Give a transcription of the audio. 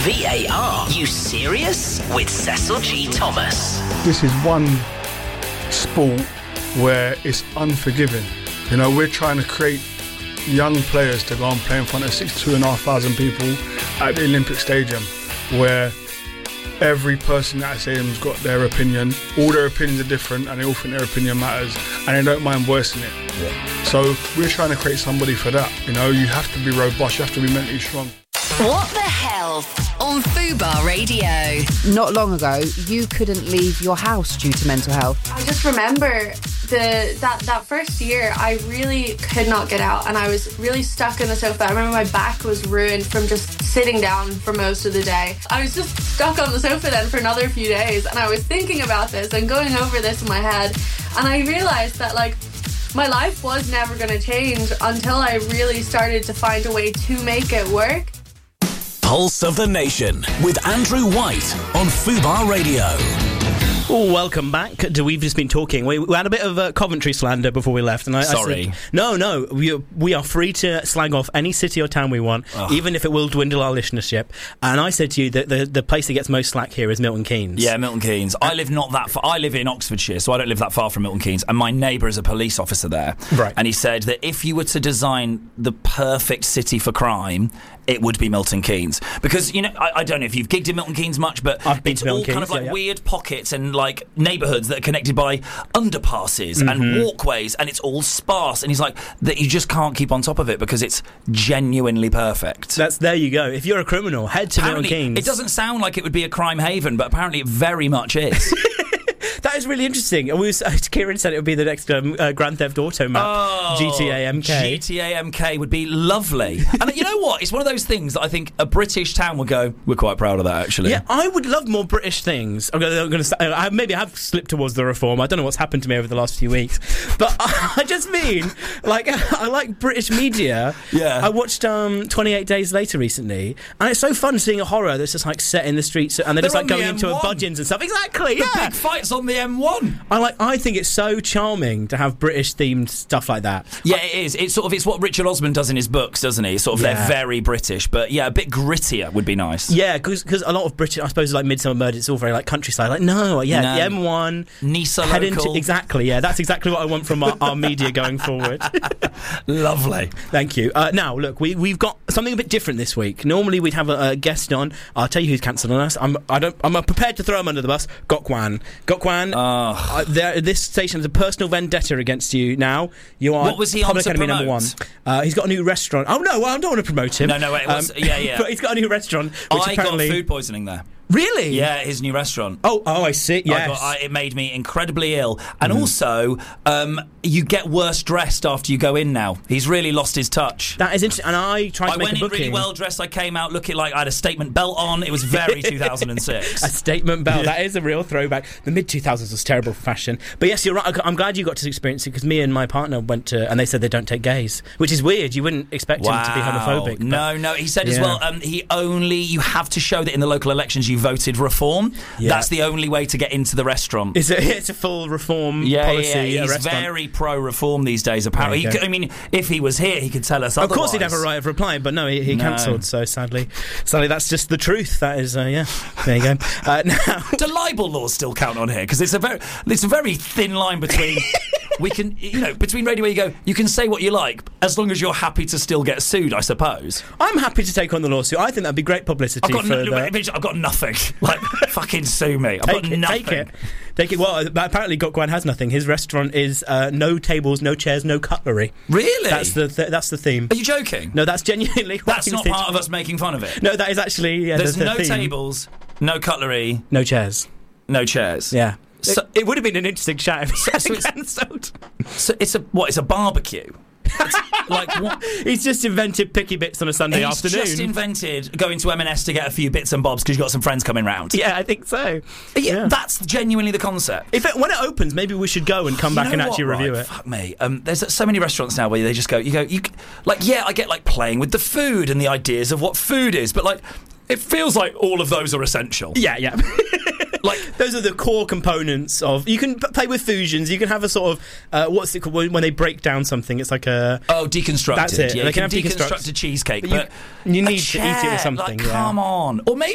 VAR. You serious? With Cecil G. Thomas. This is one sport where it's unforgiving. You know, we're trying to create young players to go and play in front of 62,500 people at the Olympic Stadium, where every person at that stadium's got their opinion. All their opinions are different and they all think their opinion matters and they don't mind voicing it. Yeah. So we're trying to create somebody for that. You know, you have to be robust, you have to be mentally strong. What the Health on Fubar Radio. Not long ago, you couldn't leave your house due to mental health. I just remember that first year, I really could not get out and I was really stuck in the sofa. I remember my back was ruined from just sitting down for most of the day. I was just stuck on the sofa then for another few days, and I was thinking about this and going over this in my head, and I realised that, like, my life was never going to change until I really started to find a way to make it work. Pulse of the Nation with Andrew White on Fubar Radio. Oh, welcome back. We've just been talking. We had a bit of Coventry slander before we left. And Sorry. I said, no, we are free to slag off any city or town we want, even if it will dwindle our listenership. And I said to you that the place that gets most slack here is Milton Keynes. Yeah, Milton Keynes. I live not that far. I live in Oxfordshire, so I don't live that far from Milton Keynes. And my neighbour is a police officer there. Right. And he said that if you were to design the perfect city for crime, it would be Milton Keynes. Because, you know, I don't know if you've gigged in Milton Keynes much, but I've been it's to Milton all Keynes, kind of like yeah. weird pockets and like neighbourhoods that are connected by underpasses and walkways, and it's all sparse. And he's like, that you just can't keep on top of it because it's genuinely perfect. There you go. If you're a criminal, head to Milton Apparently, Keynes. it doesn't sound like it would be a crime haven, but apparently it very much is. That is really interesting. Kieran said it would be the next Grand Theft Auto map, GTA MK. GTA MK would be lovely. And you know what? It's one of those things that I think a British town would go, we're quite proud of that, actually. Yeah, I would love more British things. Maybe I have slipped towards the reform. I don't know what's happened to me over the last few weeks. But I just mean, like, I like British media. Yeah. I watched 28 Days Later recently, and it's so fun seeing a horror that's just, like, set in the streets, and they're just, like, going into budgeons and stuff. Exactly, The big fights on the M1. I think it's so charming to have British-themed stuff like that. Yeah, it is. It's what Richard Osman does in his books, doesn't he? They're very British, but yeah, a bit grittier would be nice. Yeah, because a lot of British, I suppose, like Midsummer Murders, it's all very like countryside. Like, the M1, Nisa local. Exactly, yeah, that's exactly what I want from our media going forward. Lovely. Thank you. Now, look, we've got something a bit different this week. Normally we'd have a guest on. I'll tell you who's cancelled on us. I'm prepared to throw him under the bus. Gokwan. This station has a personal vendetta against you now. You are what was he Public on to Enemy promote? #1. He's got a new restaurant. Oh, no, I don't want to promote him. No, wait. Yeah. But he's got a new restaurant. Which I apparently... got food poisoning there. Really? Yeah, his new restaurant. Oh, I see. Yes. It made me incredibly ill. And also, you get worse dressed after you go in now. He's really lost his touch. That is interesting. And I tried to make a booking. I went in really well dressed. I came out looking like I had a statement belt on. It was very 2006. A statement belt. That is a real throwback. The mid-2000s was terrible for fashion. But yes, you're right. I'm glad you got to experience it because me and my partner went to, and they said they don't take gays, which is weird. You wouldn't expect him to be homophobic. No. He said as well, you have to show that in the local elections you voted Reform. Yeah. That's the only way to get into the restaurant. It's a full Reform policy. Yeah, he's very pro-Reform these days, apparently. If he was here, he could tell us otherwise. Of course he'd have a right of reply, but no, he cancelled, so sadly that's just the truth. That is, there you go. Now, do libel laws still count on here? Because it's a very thin line between... between radio where you go, you can say what you like, as long as you're happy to still get sued, I suppose. I'm happy to take on the lawsuit. I think that'd be great publicity. I've got nothing. Like, fucking sue me. I've got nothing. Take it. Well, apparently Gokwan has nothing. His restaurant is no tables, no chairs, no cutlery. Really? That's the theme. Are you joking? No, that's genuinely. That's not part of us making fun of it. No, that is actually. Yeah, there's no theme. tables, no cutlery, no chairs. Yeah. So, it would have been an interesting chat if it cancelled. So it's a barbecue. It's like what? He's just invented picky bits on a Sunday afternoon. He's just invented going to M&S to get a few bits and bobs because you've got some friends coming round. Yeah, I think so. Yeah. That's genuinely the concept. When it opens, maybe we should go and come back and actually review it. Fuck me. There's so many restaurants now where they just go, I get like playing with the food and the ideas of what food is, but like it feels like all of those are essential. Yeah. Like those are the core components of. You can play with fusions. You can have a sort of what's it called when they break down something? It's like a deconstructed. That's it. Yeah, they can have deconstructed cheesecake, but you need to eat it with something. Like, come on, or maybe